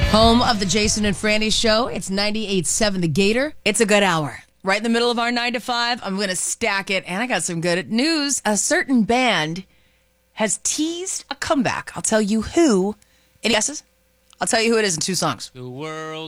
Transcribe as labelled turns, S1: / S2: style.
S1: Home of the Jason and Franny Show. It's 98.7 The Gator.
S2: It's a good hour. Right in the middle of our 9 to 5. I'm going to stack it. And I got some good news. A certain band has teased a comeback. I'll tell you who. Any guesses? I'll tell you who it is in 2 songs.
S3: The world